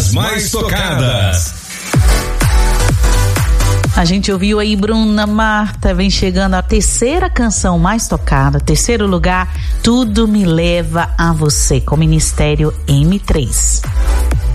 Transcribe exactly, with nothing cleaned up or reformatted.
Músicas mais tocadas. A gente ouviu aí Bruna Marta, vem chegando a terceira canção mais tocada, terceiro lugar, Tudo Me Leva a Você, com o Ministério M três.